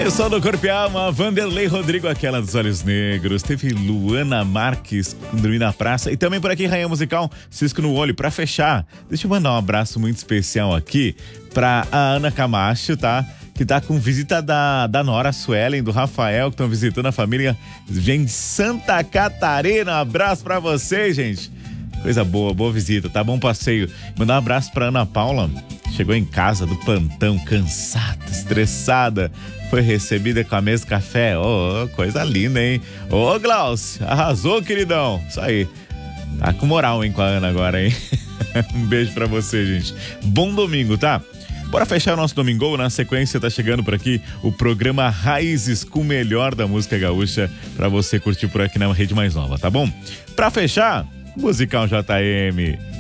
Aí o som do Corpo e Alma, Vanderlei Rodrigo, aquela dos olhos negros. Teve Luana Marques, Dormir na Praça. E também por aqui, Rainha Musical, Cisco no Olho. Pra fechar, deixa eu mandar um abraço muito especial aqui pra a Ana Camacho, tá? Que tá com visita da Nora Suelen, do Rafael, que estão visitando a família em Santa Catarina. Um abraço pra vocês, gente. Coisa boa, boa visita, tá? Bom passeio. Mandar um abraço pra Ana Paula. Chegou em casa do plantão, cansada, estressada. Foi recebida com a mesa de café. Ô, coisa linda, hein? Ô, Glaucio, arrasou, queridão. Isso aí. Tá com moral, hein, com a Ana agora, hein? Um beijo pra você, gente. Bom domingo, tá? Bora fechar o nosso domingão. Na sequência tá chegando por aqui o programa Raízes com o melhor da música gaúcha pra você curtir por aqui na rede mais nova, tá bom? Pra fechar, Musical JM.